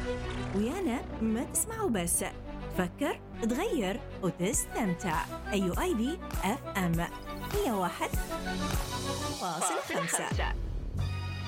ويانا ما تسمعوا بس، فكر، تغير وتستمتع. أيو آي دي FM 101.5.